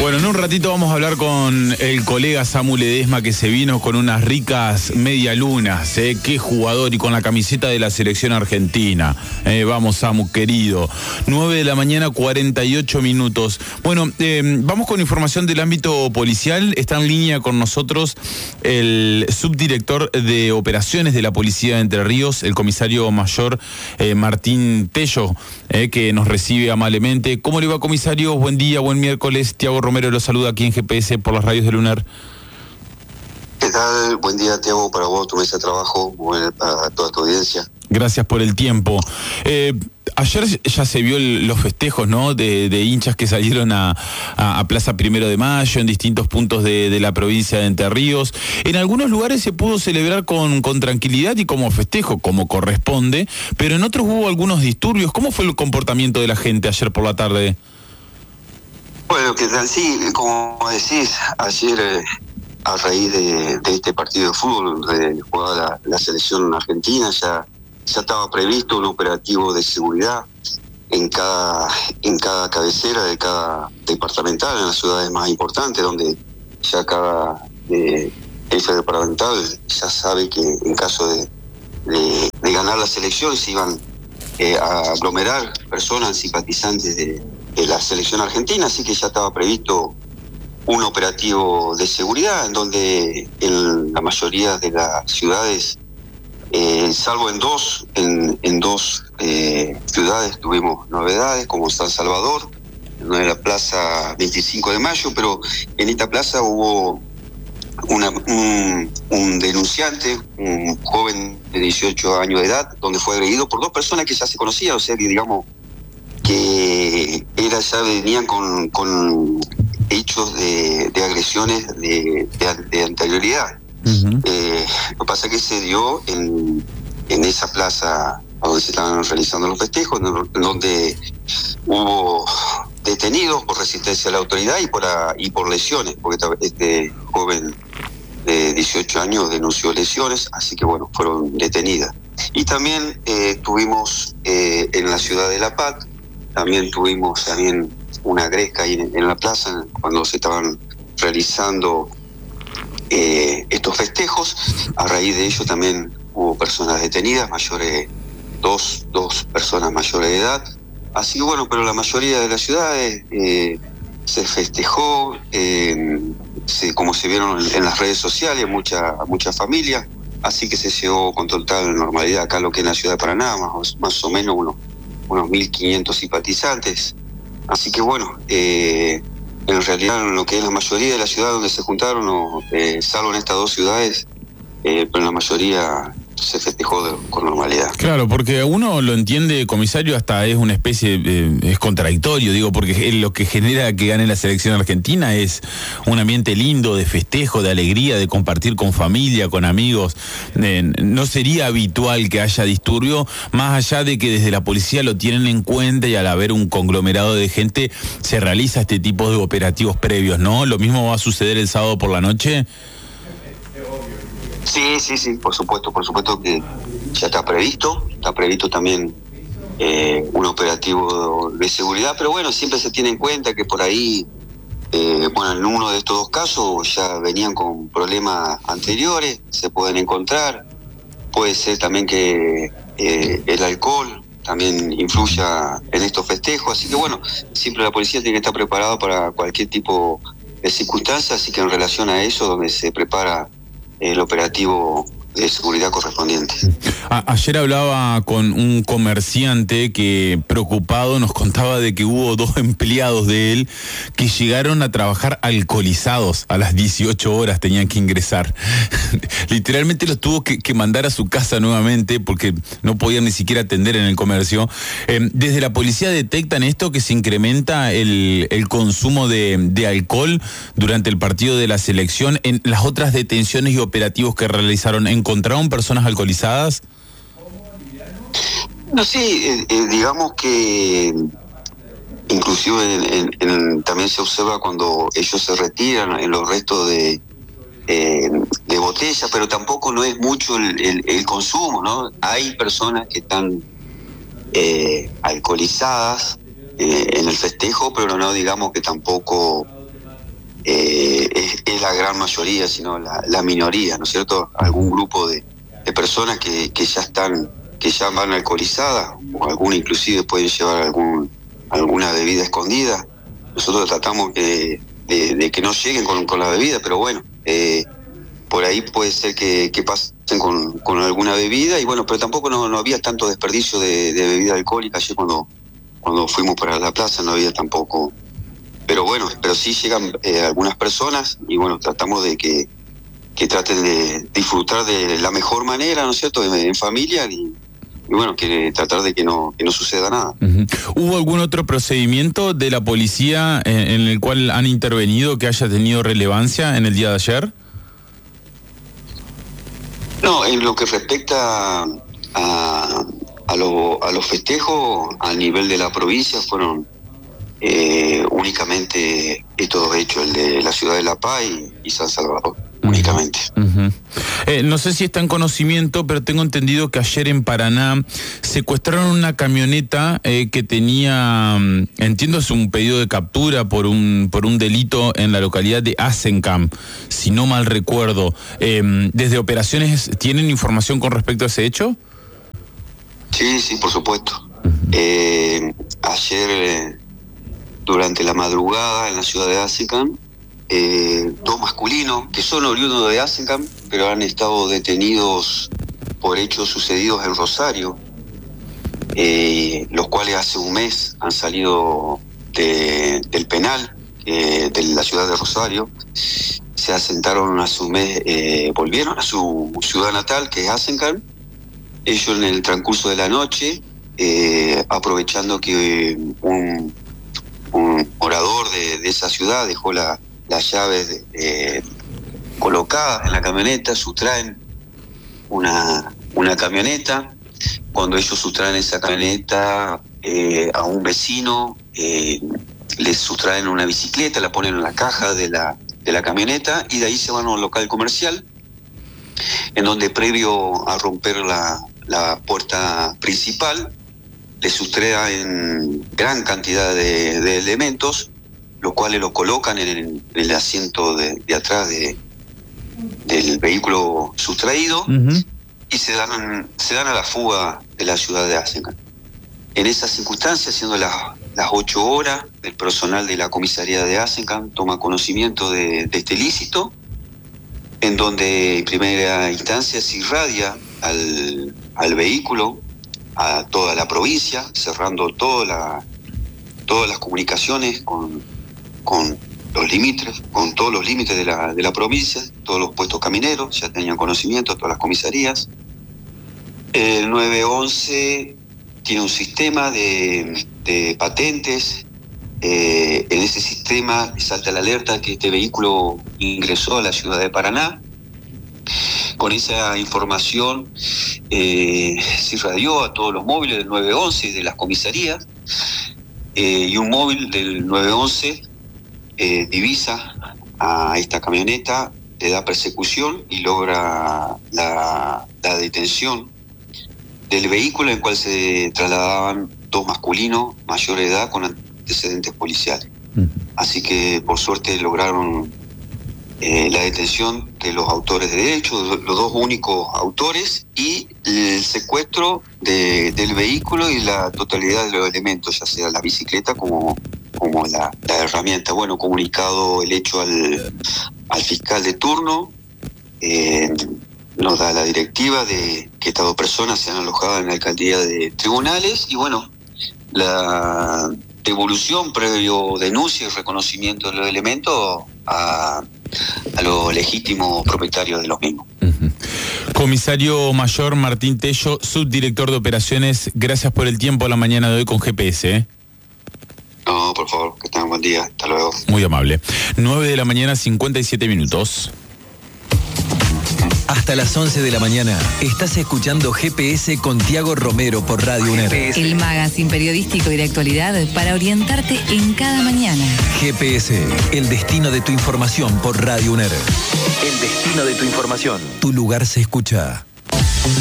Bueno, en un ratito vamos a hablar con el colega Samu Ledesma, que se vino con unas ricas medialunas, qué jugador, y con la camiseta de la selección argentina. Vamos, Samu, querido. 9:48 a.m. Bueno, vamos con información del ámbito policial. Está en línea con nosotros el subdirector de operaciones de la Policía de Entre Ríos, el comisario mayor Martín Tello, que nos recibe amablemente. ¿Cómo le va, comisario? Buen día, buen miércoles. Tiago Romero lo saluda aquí en GPS por las radios de Lunar. ¿Qué tal? Buen día, Tiago, para vos, tu mesa de trabajo, para toda tu audiencia. Gracias por el tiempo. Ayer ya se vio los festejos, ¿no?, de hinchas que salieron a Plaza 1 de Mayo, en distintos puntos de la provincia de Entre Ríos. En algunos lugares se pudo celebrar con tranquilidad y como festejo, como corresponde, pero en otros hubo algunos disturbios. ¿Cómo fue el comportamiento de la gente ayer por la tarde? Bueno, ¿qué tal? Sí, como decís, ayer a raíz de este partido de fútbol de jugada la selección argentina, ya estaba previsto un operativo de seguridad en cada cabecera de cada departamental, en las ciudades más importantes, donde ya cada ese departamental ya sabe que en caso de ganar la selección se iban a aglomerar personas simpatizantes de la selección argentina, así que ya estaba previsto un operativo de seguridad en donde en la mayoría de las ciudades, salvo en dos ciudades tuvimos novedades, como San Salvador, en la Plaza 25 de Mayo, pero en esta plaza hubo un denunciante, un joven de 18 años de edad, donde fue agredido por dos personas que ya se conocían, o sea que digamos que ya venían con hechos de agresiones de anterioridad. Uh-huh. Lo que pasa es que se dio en esa plaza donde se estaban realizando los festejos, donde hubo detenidos por resistencia a la autoridad y por lesiones, porque este joven de 18 años denunció lesiones, así que bueno, fueron detenidas. Y también tuvimos en la ciudad de La Paz, tuvimos una gresca ahí en la plaza cuando se estaban realizando estos festejos. A raíz de ello también hubo personas detenidas, mayores, dos personas mayores de edad. Así que bueno, pero la mayoría de las ciudades se festejó, como se vieron en las redes sociales, muchas familias, así que se llegó con total normalidad acá lo que es la ciudad de Paraná, más o menos unos 1.500 simpatizantes. Así que bueno, en realidad en lo que es la mayoría de las ciudades donde se juntaron, salvo en estas dos ciudades, pero en la mayoría se festejó con normalidad. Claro, porque uno lo entiende, comisario, hasta es una especie, es contradictorio, digo, porque lo que genera que gane la selección argentina es un ambiente lindo de festejo, de alegría, de compartir con familia, con amigos. No sería habitual que haya disturbio, más allá de que desde la policía lo tienen en cuenta y al haber un conglomerado de gente se realiza este tipo de operativos previos, ¿no? ¿Lo mismo va a suceder el sábado por la noche? Sí, por supuesto que ya está previsto también un operativo de seguridad, pero bueno, siempre se tiene en cuenta que por ahí, en uno de estos dos casos ya venían con problemas anteriores, se pueden encontrar, puede ser también que el alcohol también influya en estos festejos, así que bueno, siempre la policía tiene que estar preparada para cualquier tipo de circunstancia, así que en relación a eso, donde se prepara el operativo de seguridad correspondiente. Ayer hablaba con un comerciante que, preocupado, nos contaba de que hubo 2 empleados de él que llegaron a trabajar alcoholizados. A las 18 horas tenían que ingresar. Literalmente los tuvo que mandar a su casa nuevamente porque no podían ni siquiera atender en el comercio. Desde la policía detectan esto, que se incrementa el consumo de alcohol durante el partido de la selección. En las otras detenciones y operativos que realizaron, ¿encontraron personas alcoholizadas? No, sí, digamos que inclusive también se observa cuando ellos se retiran en los restos de botella, pero tampoco no es mucho el consumo, ¿no? Hay personas que están alcoholizadas en el festejo, pero no digamos que tampoco es la gran mayoría, sino la minoría, ¿no es cierto? Algún grupo de personas que ya van alcoholizadas, o alguna inclusive pueden llevar alguna bebida escondida. Nosotros tratamos de que no lleguen con la bebida, pero bueno, por ahí puede ser que pasen con alguna bebida, y bueno, pero tampoco no había tanto desperdicio de bebida alcohólica. Ayer cuando fuimos para la plaza no había tampoco, pero bueno, pero sí llegan algunas personas, y bueno, tratamos de que traten de disfrutar de la mejor manera, ¿no es cierto?, en familia, y bueno, que tratar de que no suceda nada. ¿Hubo algún otro procedimiento de la policía en el cual han intervenido que haya tenido relevancia en el día de ayer? No, en lo que respecta a los festejos a nivel de la provincia fueron únicamente estos hechos, el de la ciudad de La Paz y San Salvador, únicamente. No sé si está en conocimiento, pero tengo entendido que ayer en Paraná secuestraron una camioneta que tenía, entiendo, es un pedido de captura por un delito en la localidad de Azencam, si no mal recuerdo. ¿Desde operaciones tienen información con respecto a ese hecho? Sí, por supuesto. Ayer, durante la madrugada en la ciudad de Azencam, dos masculinos que son oriundos de Azencam, pero han estado detenidos por hechos sucedidos en Rosario, los cuales hace un mes han salido del penal de la ciudad de Rosario, se asentaron hace un mes, volvieron a su ciudad natal, que es Azencam. Ellos, en el transcurso de la noche, aprovechando que un morador de esa ciudad dejó las llaves colocadas en la camioneta, sustraen una camioneta. Cuando ellos sustraen esa camioneta a un vecino, les sustraen una bicicleta, la ponen en la caja de la camioneta, y de ahí se van a un local comercial, en donde, previo a romper la puerta principal, les sustraen gran cantidad de elementos, los cuales lo colocan en el asiento de atrás del vehículo sustraído, y se dan a la fuga de la ciudad de Azencam. En esas circunstancias, siendo las 8 horas, el personal de la comisaría de Azencam toma conocimiento de este ilícito, en donde en primera instancia se irradia al vehículo, a toda la provincia, cerrando todas las comunicaciones con los límites, con todos los límites de la provincia. Todos los puestos camineros ya tenían conocimiento, todas las comisarías. El 911 tiene un sistema de patentes. En ese sistema salta la alerta que este vehículo ingresó a la ciudad de Paraná. Con esa información se irradió a todos los móviles del 911 y de las comisarías, y un móvil del 911 divisa a esta camioneta, le da persecución y logra la detención del vehículo, en el cual se trasladaban dos masculinos mayores de edad con antecedentes policiales. Así que por suerte lograron la detención de los autores de hechos, los dos únicos autores, y el secuestro del vehículo y la totalidad de los elementos, ya sea la bicicleta como la herramienta. Bueno, comunicado el hecho al fiscal de turno, nos da la directiva de que estas dos personas sean alojadas en la alcaldía de tribunales, y bueno, la devolución previo denuncia y reconocimiento de los elementos a los legítimos propietarios de los mismos. Comisario Mayor Martín Tello, subdirector de operaciones, gracias por el tiempo a la mañana de hoy con GPS. No, por favor, que tengan buen día. Hasta luego. Muy amable. 9 de la mañana, 57 minutos. Hasta las 11 de la mañana estás escuchando GPS con Tiago Romero por Radio UNER. El magazine periodístico y de actualidad para orientarte en cada mañana. GPS, el destino de tu información por Radio UNER. El destino de tu información. Tu lugar se escucha.